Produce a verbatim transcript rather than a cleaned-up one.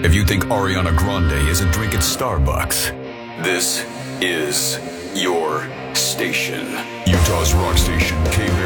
If you think Ariana Grande is a drink at Starbucks, this is your station. Utah's rock station, K